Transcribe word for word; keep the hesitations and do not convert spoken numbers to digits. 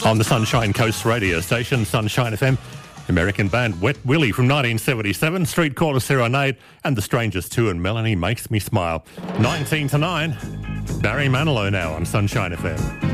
On the Sunshine Coast radio station, Sunshine F M, American band Wet Willie from nineteen seventy-seven, Street Corner Serenade, and The Strangers two and Melanie Makes Me Smile. nineteen to nine, Barry Manilow now on Sunshine F M.